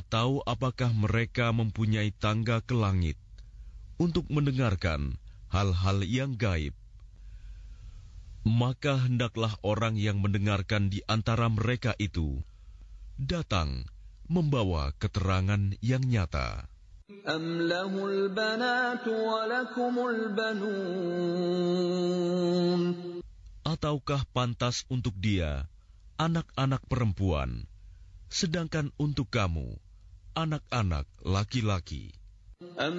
Atau apakah mereka mempunyai tangga ke langit untuk mendengarkan hal-hal yang gaib? Maka hendaklah orang yang mendengarkan di antara mereka itu datang membawa keterangan yang nyata. أَمْ لَهُ الْبَنَاتُ وَلَكُمُ الْبَنُونَ Ataukah pantas untuk dia anak-anak perempuan, sedangkan untuk kamu anak-anak laki-laki?